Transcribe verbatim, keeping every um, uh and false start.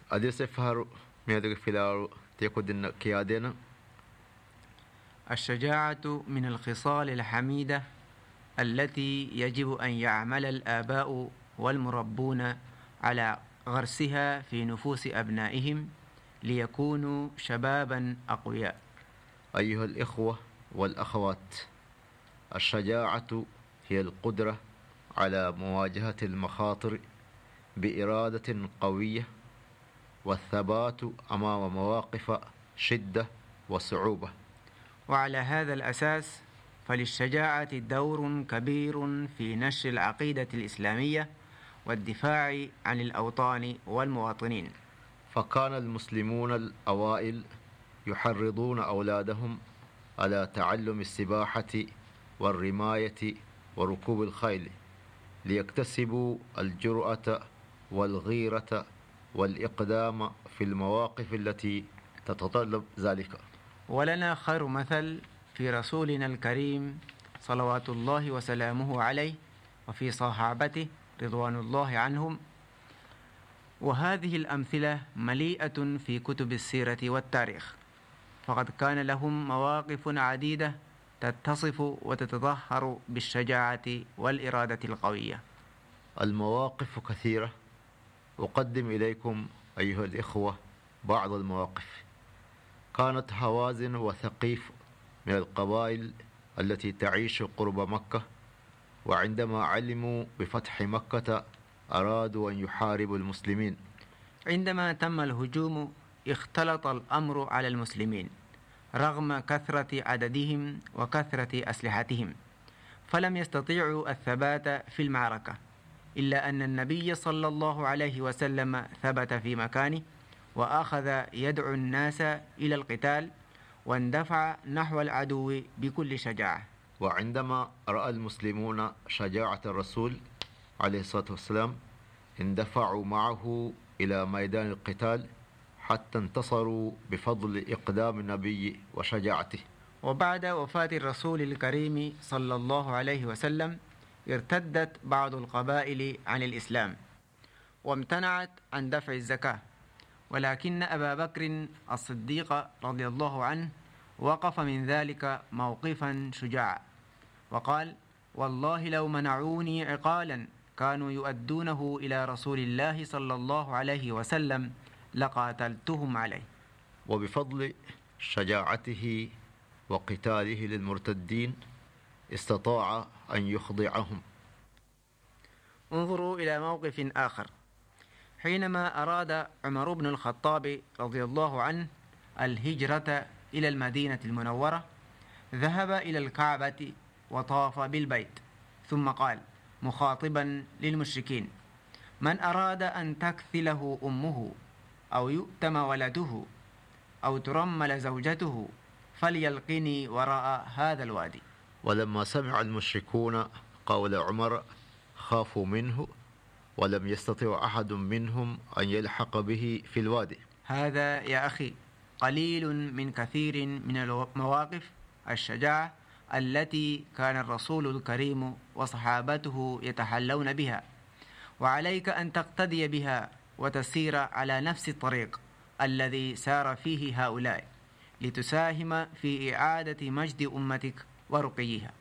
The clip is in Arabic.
أدي سفر ميادك فيلارو تيكودن كيادنا. الشجاعة من الخصال الحميدة التي يجب أن يعمل الآباء والمربون على غرسها في نفوس أبنائهم ليكونوا شبابا أقوياء. أيها الإخوة والأخوات، الشجاعة هي القدرة على مواجهة المخاطر بإرادة قوية والثبات أمام مواقف شدة وصعوبة. وعلى هذا الأساس فللشجاعة دور كبير في نشر العقيدة الإسلامية والدفاع عن الأوطان والمواطنين. فكان المسلمون الأوائل يحرضون أولادهم على تعلم السباحة والرماية وركوب الخيل ليكتسبوا الجرأة والغيرة والإقدام في المواقف التي تتطلب ذلك. ولنا خير مثل في رسولنا الكريم صلوات الله وسلامه عليه وفي صحابته رضوان الله عنهم، وهذه الأمثلة مليئة في كتب السيرة والتاريخ، فقد كان لهم مواقف عديدة تتصف وتتظاهر بالشجاعة والإرادة القوية. المواقف كثيرة، أقدم إليكم أيها الإخوة بعض المواقف. كانت هوازن وثقيف من القبائل التي تعيش قرب مكة، وعندما علموا بفتح مكة أرادوا أن يحاربوا المسلمين. عندما تم الهجوم اختلط الأمر على المسلمين رغم كثرة عددهم وكثرة أسلحتهم، فلم يستطيعوا الثبات في المعركة، إلا أن النبي صلى الله عليه وسلم ثبت في مكانه وأخذ يدعو الناس إلى القتال واندفع نحو العدو بكل شجاعة. وعندما رأى المسلمون شجاعة الرسول عليه الصلاة والسلام اندفعوا معه إلى ميدان القتال حتى انتصروا بفضل إقدام النبي وشجاعته. وبعد وفاة الرسول الكريم صلى الله عليه وسلم ارتدت بعض القبائل عن الإسلام وامتنعت عن دفع الزكاة، ولكن أبا بكر الصديق رضي الله عنه وقف من ذلك موقفا شجاعا وقال: والله لو منعوني عقالا كانوا يؤدونه إلى رسول الله صلى الله عليه وسلم لقاتلتهم عليه. وبفضل شجاعته وقتاله للمرتدين استطاع أن يخضعهم. انظروا إلى موقف آخر. حينما أراد عمر بن الخطاب رضي الله عنه الهجرة إلى المدينة المنورة ذهب إلى الكعبة وطاف بالبيت، ثم قال مخاطبا للمشركين: من أراد أن تكثله أمه أو يؤتم ولده أو ترمل زوجته فليلقني وراء هذا الوادي. ولما سمع المشركون قول عمر خافوا منه، ولم يستطيع أحد منهم أن يلحق به في الوادي. هذا يا أخي قليل من كثير من المواقف الشجاعة التي كان الرسول الكريم وصحابته يتحلون بها، وعليك أن تقتدي بها وتسير على نفس الطريق الذي سار فيه هؤلاء لتساهم في إعادة مجد أمتك ورقيها.